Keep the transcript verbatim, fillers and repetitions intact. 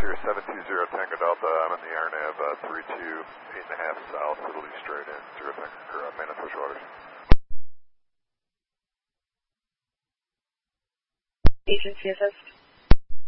Sierra seven two zero Tango Delta. I'm in the AirNav uh, three two eight and a half south, Italy straight in, zero Tango, or uh, main approach waters. Agency assist.